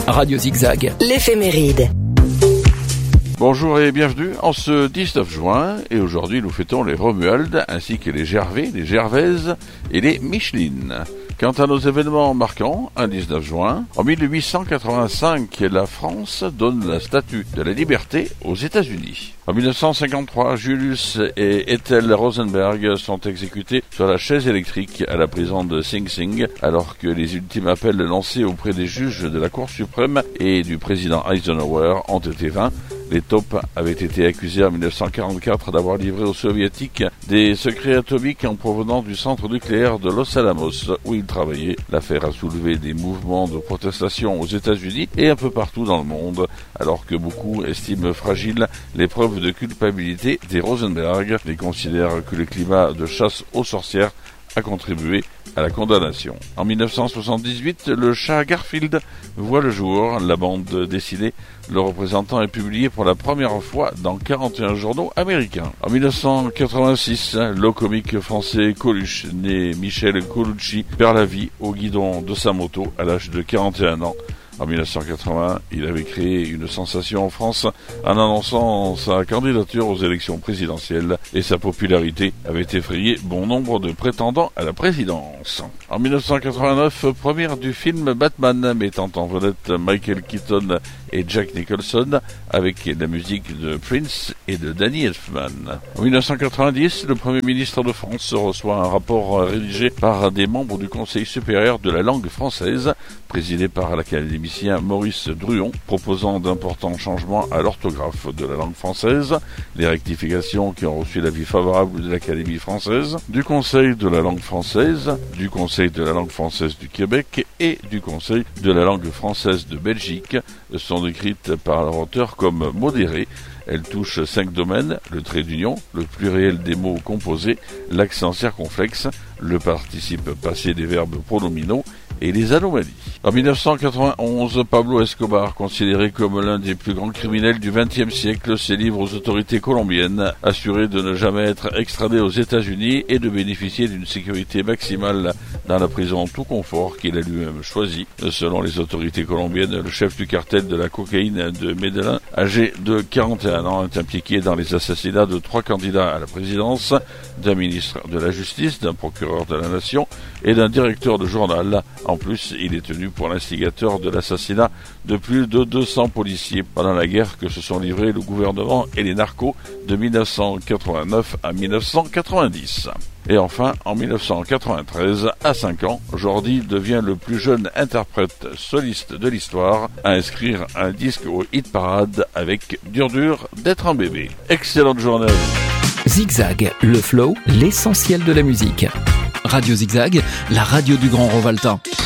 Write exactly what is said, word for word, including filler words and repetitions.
Radio Zigzag, l'éphéméride. Bonjour et bienvenue en ce dix-neuf juin, et aujourd'hui nous fêtons les Romuald, ainsi que les Gervais, les Gervaises et les Micheline. Quant à nos événements marquants, un dix-neuf juin, en mille huit cent quatre-vingt-cinq, la France donne la statue de la liberté aux États-Unis. En mille neuf cent cinquante-trois, Julius et Ethel Rosenberg sont exécutés sur la chaise électrique à la prison de Sing Sing, alors que les ultimes appels lancés auprès des juges de la Cour suprême et du président Eisenhower ont été vains. Les taupes avaient été accusés en mille neuf cent quarante-quatre d'avoir livré aux soviétiques des secrets atomiques en provenance du centre nucléaire de Los Alamos où ils travaillaient. L'affaire a soulevé des mouvements de protestation aux États-Unis et un peu partout dans le monde, alors que beaucoup estiment fragile les preuves de culpabilité des Rosenberg et considèrent que le climat de chasse aux sorcières a contribué à la condamnation. En mille neuf cent soixante-dix-huit, le chat Garfield voit le jour. La bande dessinée Le Représentant est publiée pour la première fois dans quarante et un journaux américains. En mille neuf cent quatre-vingt-six, le comique français Coluche, né Michel Colucci, perd la vie au guidon de sa moto à l'âge de quarante et un ans. En mille neuf cent quatre-vingts, il avait créé une sensation en France en annonçant sa candidature aux élections présidentielles et sa popularité avait effrayé bon nombre de prétendants à la présidence. En mille neuf cent quatre-vingt-neuf, première du film Batman mettant en vedette Michael Keaton et Jack Nicholson avec la musique de Prince et de Danny Elfman. En mille neuf cent quatre-vingt-dix, le Premier ministre de France reçoit un rapport rédigé par des membres du Conseil supérieur de la langue française, présidé par l'académicien Maurice Druon, proposant d'importants changements à l'orthographe de la langue française, les rectifications qui ont reçu l'avis favorable de l'Académie française, du Conseil de la langue française, du Conseil de la langue française du Québec et du Conseil de la langue française de Belgique, sont décrites par leur auteur comme modérées. Elle touche cinq domaines: le trait d'union, le pluriel des mots composés, l'accent circonflexe, le participe passé des verbes pronominaux et les anomalies. En mille neuf cent quatre-vingt-onze, Pablo Escobar, considéré comme l'un des plus grands criminels du vingtième siècle, se livre aux autorités colombiennes, assuré de ne jamais être extradé aux États-Unis et de bénéficier d'une sécurité maximale dans la prison tout confort qu'il a lui-même choisi. Selon les autorités colombiennes, le chef du cartel de la cocaïne de Medellín, âgé de quarante et un ans, est impliqué dans les assassinats de trois candidats à la présidence, d'un ministre de la Justice, d'un procureur de la Nation et d'un directeur de journal. En plus, il est tenu pour l'instigateur de l'assassinat de plus de deux cents policiers pendant la guerre que se sont livrés le gouvernement et les narcos de mille neuf cent quatre-vingt-neuf à mille neuf cent quatre-vingt-dix. Et enfin, en mille neuf cent quatre-vingt-treize, à cinq ans, Jordi devient le plus jeune interprète soliste de l'histoire à inscrire un disque au hit parade avec Dur dur d'être un bébé. Excellente journée à vous. Zigzag, le flow, l'essentiel de la musique. Radio Zigzag, la radio du Grand Rovaltin.